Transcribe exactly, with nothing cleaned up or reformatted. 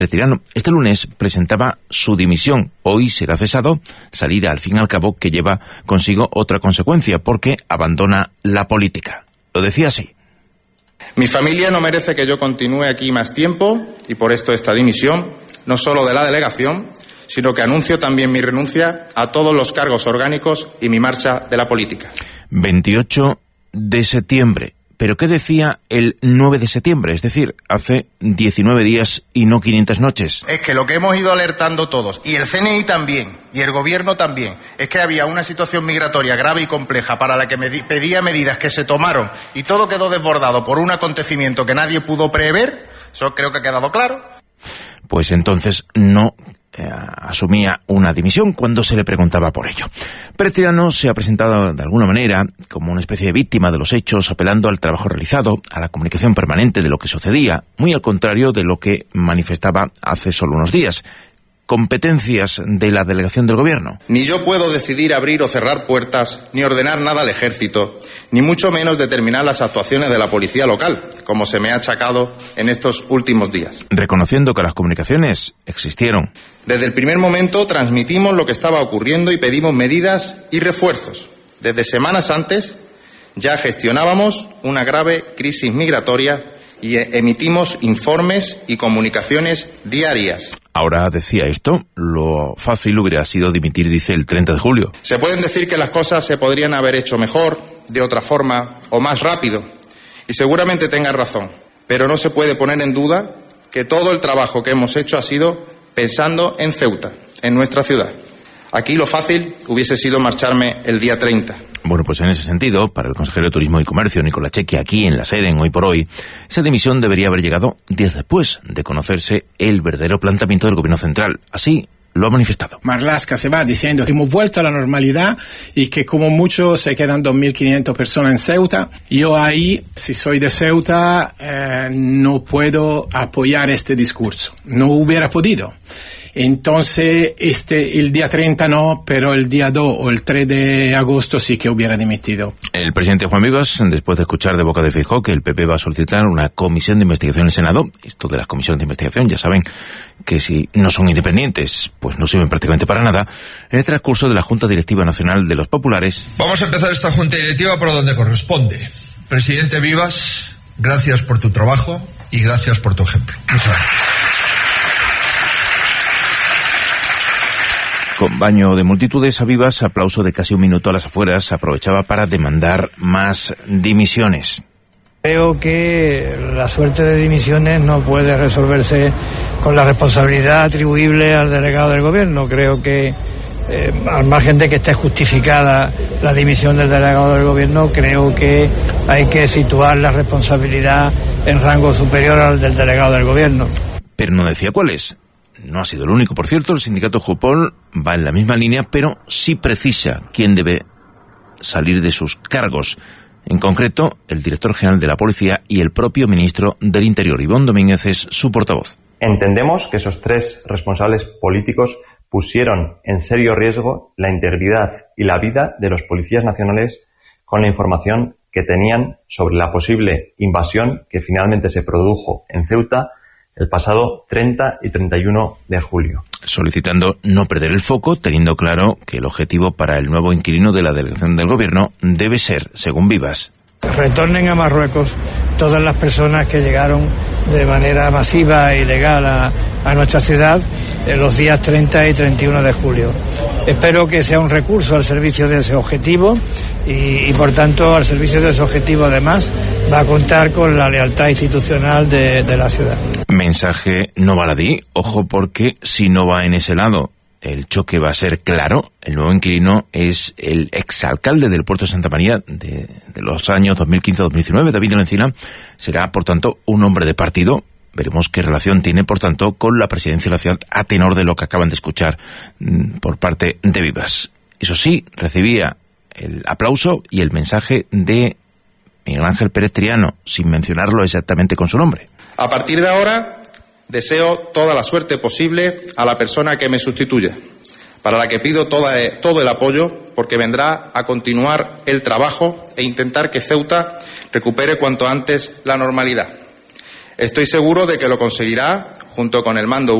Perestriano este lunes presentaba su dimisión. Hoy será cesado, salida al fin y al cabo que lleva consigo otra consecuencia, porque abandona la política. Lo decía así. Mi familia no merece que yo continúe aquí más tiempo y por esto esta dimisión, no solo de la delegación, sino que anuncio también mi renuncia a todos los cargos orgánicos y mi marcha de la política. veintiocho de septiembre. ¿Pero qué decía el nueve de septiembre? Es decir, hace diecinueve días y no quinientas noches. Es que lo que hemos ido alertando todos, y el C N I también, y el Gobierno también, es que había una situación migratoria grave y compleja para la que me pedía medidas que se tomaron y todo quedó desbordado por un acontecimiento que nadie pudo prever. Eso creo que ha quedado claro. Pues entonces no Eh, asumía una dimisión cuando se le preguntaba por ello. Perestriano se ha presentado de alguna manera como una especie de víctima de los hechos, apelando al trabajo realizado, a la comunicación permanente de lo que sucedía, muy al contrario de lo que manifestaba hace solo unos días. Competencias de la delegación del Gobierno. Ni yo puedo decidir abrir o cerrar puertas, ni ordenar nada al ejército, ni mucho menos determinar las actuaciones de la policía local, como se me ha achacado en estos últimos días. Reconociendo que las comunicaciones existieron. Desde el primer momento transmitimos lo que estaba ocurriendo y pedimos medidas y refuerzos. Desde semanas antes ya gestionábamos una grave crisis migratoria y emitimos informes y comunicaciones diarias. Ahora decía esto, lo fácil hubiera sido dimitir, dice, el treinta de julio. Se pueden decir que las cosas se podrían haber hecho mejor, de otra forma o más rápido, y seguramente tenga razón, pero no se puede poner en duda que todo el trabajo que hemos hecho ha sido pensando en Ceuta, en nuestra ciudad. Aquí lo fácil hubiese sido marcharme el día treinta. Bueno, pues en ese sentido, para el consejero de Turismo y Comercio, Nicolás Chequi, aquí en la SEREN, hoy por hoy, esa dimisión debería haber llegado días después de conocerse el verdadero planteamiento del Gobierno central. Así lo ha manifestado. Marlaska se va diciendo que hemos vuelto a la normalidad y que como mucho se quedan dos mil quinientas personas en Ceuta. Yo ahí, si soy de Ceuta, eh, no puedo apoyar este discurso. No hubiera podido. Entonces, este, el día treinta no, pero el día dos o el tres de agosto sí que hubiera dimitido. El presidente Juan Vivas, después de escuchar de boca de Feijóo que el P P va a solicitar una comisión de investigación en el Senado, esto de las comisiones de investigación, ya saben que si no son independientes, pues no sirven prácticamente para nada, en el transcurso de la Junta Directiva Nacional de los Populares. Vamos a empezar esta Junta Directiva por donde corresponde. Presidente Vivas, gracias por tu trabajo y gracias por tu ejemplo. Muchas gracias. Con baño de multitudes a Vivas, aplauso de casi un minuto a las afueras, aprovechaba para demandar más dimisiones. Creo que la suerte de dimisiones no puede resolverse con la responsabilidad atribuible al delegado del Gobierno. Creo que, eh, al margen de que esté justificada la dimisión del delegado del Gobierno, creo que hay que situar la responsabilidad en rango superior al del delegado del Gobierno. Pero no decía cuál es. No ha sido el único. Por cierto, el sindicato Jupol va en la misma línea, pero sí precisa quién debe salir de sus cargos. En concreto, el director general de la Policía y el propio ministro del Interior. Ivón Domínguez es su portavoz. Entendemos que esos tres responsables políticos pusieron en serio riesgo la integridad y la vida de los policías nacionales con la información que tenían sobre la posible invasión que finalmente se produjo en Ceuta el pasado treinta y treinta y uno de julio. Solicitando no perder el foco, teniendo claro que el objetivo para el nuevo inquilino de la delegación del Gobierno debe ser, según Vivas, retornen a Marruecos todas las personas que llegaron de manera masiva e ilegal a, a nuestra ciudad en los días treinta y treinta y uno de julio. Espero que sea un recurso al servicio de ese objetivo y, y por tanto al servicio de ese objetivo además va a contar con la lealtad institucional de, de la ciudad. Mensaje no baladí, ojo, porque si no va en ese lado el choque va a ser claro. El nuevo inquilino es el exalcalde del puerto de Santa María de, de los años dos mil quince a dos mil diecinueve, David Lencina. Será, por tanto, un hombre de partido. Veremos qué relación tiene, por tanto, con la presidencia de la ciudad, a tenor de lo que acaban de escuchar mmm, por parte de Vivas. Eso sí, recibía el aplauso y el mensaje de Miguel Ángel Perestriano, sin mencionarlo exactamente con su nombre. A partir de ahora, deseo toda la suerte posible a la persona que me sustituya, para la que pido toda, todo el apoyo, porque vendrá a continuar el trabajo e intentar que Ceuta recupere cuanto antes la normalidad. Estoy seguro de que lo conseguirá junto con el mando